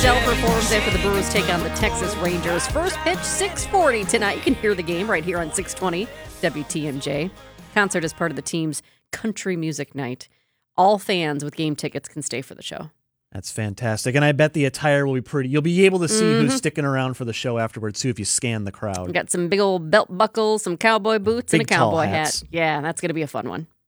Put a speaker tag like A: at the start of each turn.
A: Adele performs after the Brewers take on the Texas Rangers. First pitch, 6:40 tonight. You can hear the game right here on 620 WTMJ. Concert is part of the team's country music night. All fans with game tickets can stay for the show.
B: That's fantastic. And I bet the attire will be pretty. You'll be able to see who's sticking around for the show afterwards, too, if you scan the crowd.
A: We got some big old belt buckles, some cowboy boots, and a
B: Big, tall
A: cowboy
B: hats.
A: hat. Yeah, that's going to be a fun one.